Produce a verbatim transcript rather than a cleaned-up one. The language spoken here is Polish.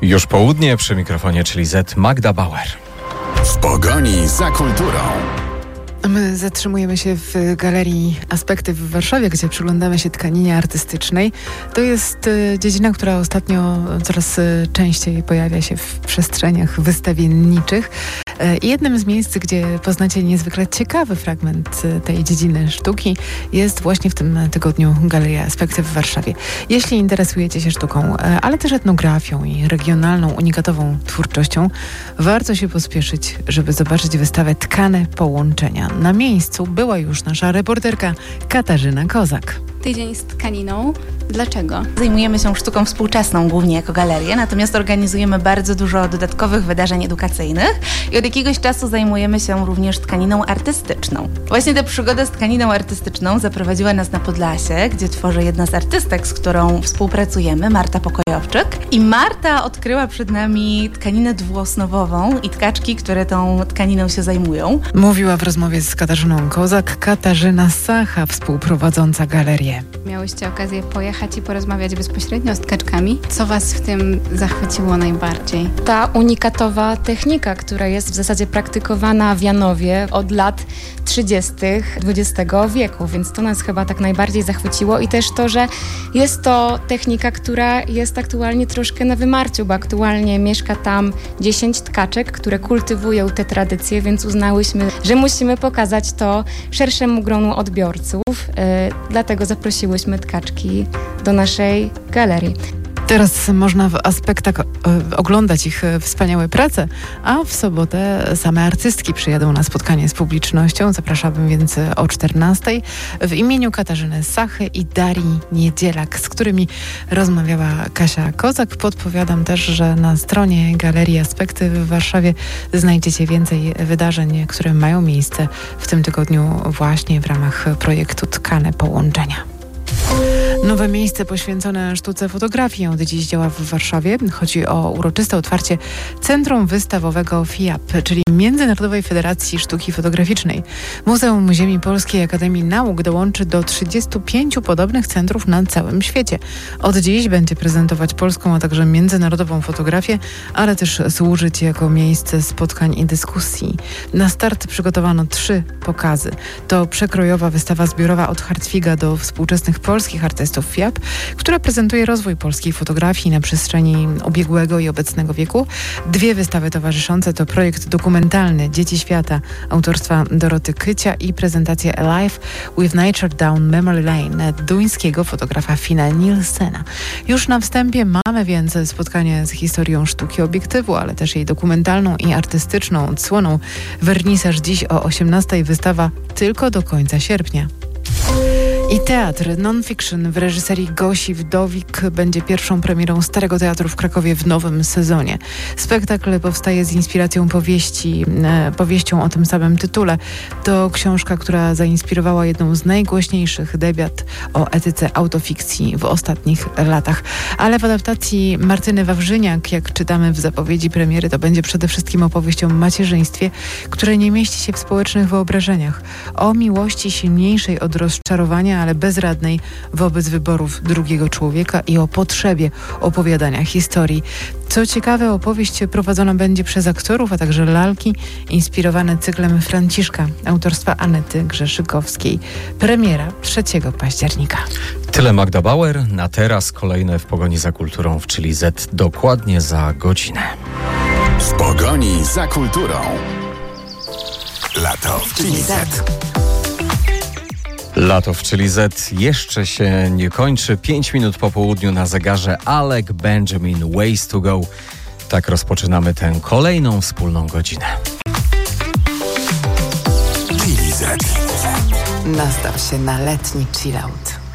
Już południe, przy mikrofonie, czyli Z, Magda Bauer. W pogoni za kulturą. My zatrzymujemy się w Galerii Aspekty w Warszawie, gdzie przyglądamy się tkaninie artystycznej. To jest y, dziedzina, która ostatnio coraz y, częściej pojawia się w przestrzeniach wystawienniczych. Y, I jednym z miejsc, gdzie poznacie niezwykle ciekawy fragment y, tej dziedziny sztuki, jest właśnie w tym tygodniu Galeria Aspekty w Warszawie. Jeśli interesujecie się sztuką, y, ale też etnografią i regionalną, unikatową twórczością, warto się pospieszyć, żeby zobaczyć wystawę Tkane Połączenia. Na miejscu była już nasza reporterka Katarzyna Kozak. Tydzień z tkaniną. Dlaczego? Zajmujemy się sztuką współczesną głównie jako galerię, natomiast organizujemy bardzo dużo dodatkowych wydarzeń edukacyjnych i od jakiegoś czasu zajmujemy się również tkaniną artystyczną. Właśnie ta przygoda z tkaniną artystyczną zaprowadziła nas na Podlasie, gdzie tworzy jedna z artystek, z którą współpracujemy, Marta Pokojowczyk. I Marta odkryła przed nami tkaninę dwuosnowową i tkaczki, które tą tkaniną się zajmują. Mówiła w rozmowie z Katarzyną Kozak Katarzyna Sacha, współprowadząca galerię. Miałyście okazję pojechać i porozmawiać bezpośrednio z tkaczkami. Co was w tym zachwyciło najbardziej? Ta unikatowa technika, która jest w zasadzie praktykowana w Janowie od lat trzydziestych dwudziestego wieku, więc to nas chyba tak najbardziej zachwyciło i też to, że jest to technika, która jest aktualnie troszkę na wymarciu, bo aktualnie mieszka tam dziesięć tkaczek, które kultywują te tradycje, więc uznałyśmy, że musimy pokazać to szerszemu gronu odbiorców, yy, dlatego zaprosiłyśmy tkaczki do naszej galerii. Teraz można w Aspektach e, oglądać ich e, wspaniałe prace, a w sobotę same artystki przyjadą na spotkanie z publicznością. Zapraszamy więc o czternastej w imieniu Katarzyny Sachy i Darii Niedzielak, z którymi rozmawiała Kasia Kozak. Podpowiadam też, że na stronie Galerii Aspekty w Warszawie znajdziecie więcej wydarzeń, które mają miejsce w tym tygodniu właśnie w ramach projektu Tkane Połączenia. Nowe miejsce poświęcone sztuce fotografii od dziś działa w Warszawie. Chodzi o uroczyste otwarcie Centrum Wystawowego F I A P, czyli Międzynarodowej Federacji Sztuki Fotograficznej. Muzeum Ziemi Polskiej Akademii Nauk dołączy do trzydziestu pięciu podobnych centrów na całym świecie. Od dziś będzie prezentować polską, a także międzynarodową fotografię, ale też służyć jako miejsce spotkań i dyskusji. Na start przygotowano trzy pokazy. To przekrojowa wystawa zbiorowa od Hartwiga do współczesnych polskich artystów F I A P, która prezentuje rozwój polskiej fotografii na przestrzeni ubiegłego i obecnego wieku. Dwie wystawy towarzyszące to projekt dokumentalny Dzieci Świata autorstwa Doroty Kycia i prezentacja Alive with Nature Down Memory Lane duńskiego fotografa Fina Nielsena. Już na wstępie mamy więc spotkanie z historią sztuki obiektywu, ale też jej dokumentalną i artystyczną odsłoną. Wernisaż dziś o osiemnastej, wystawa tylko do końca sierpnia. I teatr non-fiction w reżyserii Gosi Wdowik będzie pierwszą premierą Starego Teatru w Krakowie w nowym sezonie. Spektakl powstaje z inspiracją powieści, e, powieścią o tym samym tytule. To książka, która zainspirowała jedną z najgłośniejszych debat o etyce autofikcji w ostatnich latach. Ale w adaptacji Martyny Wawrzyniak, jak czytamy w zapowiedzi premiery, to będzie przede wszystkim opowieść o macierzyństwie, które nie mieści się w społecznych wyobrażeniach. O miłości silniejszej od rozczarowania, ale bezradnej wobec wyborów drugiego człowieka i o potrzebie opowiadania historii. Co ciekawe, opowieść prowadzona będzie przez aktorów, a także lalki inspirowane cyklem Franciszka autorstwa Anety Grzeszykowskiej. Premiera trzeciego października. Tyle Magda Bauer. Na teraz kolejne w pogoni za kulturą w Czyli Z dokładnie za godzinę. W pogoni za kulturą. Lato w Czyli Z. Lato w Czyli Z jeszcze się nie kończy. Pięć minut po południu na zegarze Alec Benjamin, Ways to Go. Tak rozpoczynamy tę kolejną wspólną godzinę. Czyli Z. Nastaw się na letni chillout.